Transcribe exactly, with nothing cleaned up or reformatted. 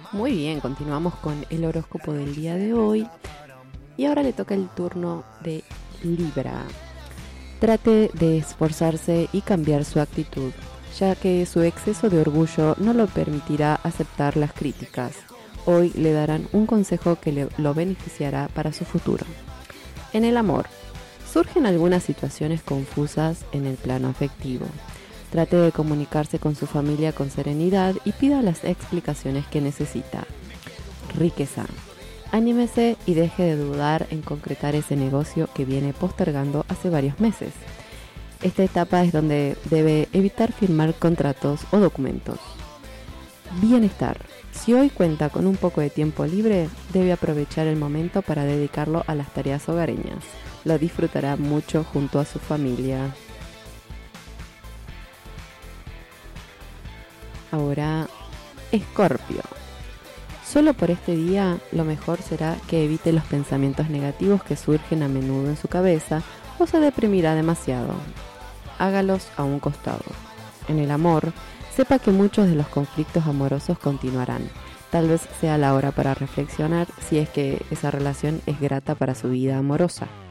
Muy bien, continuamos con el horóscopo del día de hoy y ahora le toca el turno de Libra. Trate de esforzarse y cambiar su actitud, ya que su exceso de orgullo no lo permitirá aceptar las críticas. Hoy le darán un consejo que le, lo beneficiará para su futuro. En el amor, surgen algunas situaciones confusas en el plano afectivo. Trate de comunicarse con su familia con serenidad y pida las explicaciones que necesita. Riqueza. Anímese y deje de dudar en concretar ese negocio que viene postergando hace varios meses. Esta etapa es donde debe evitar firmar contratos o documentos. Bienestar. Si hoy cuenta con un poco de tiempo libre, debe aprovechar el momento para dedicarlo a las tareas hogareñas. Lo disfrutará mucho junto a su familia. Ahora, Escorpio. Solo por este día, lo mejor será que evite los pensamientos negativos que surgen a menudo en su cabeza o se deprimirá demasiado. Hágalos a un costado. En el amor, sepa que muchos de los conflictos amorosos continuarán. Tal vez sea la hora para reflexionar si es que esa relación es grata para su vida amorosa.